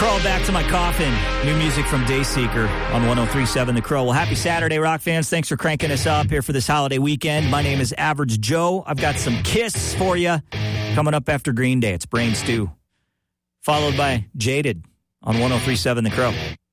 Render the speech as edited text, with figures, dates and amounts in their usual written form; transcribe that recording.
Crawl back to my coffin. New music from Dayseeker on 103.7 The Crow. Well, happy Saturday, rock fans. Thanks for cranking us up here for this holiday weekend. My name is Average Joe. I've got some Kiss for you coming up after Green Day. It's Brain Stew. Followed by Jaded on 103.7 The Crow.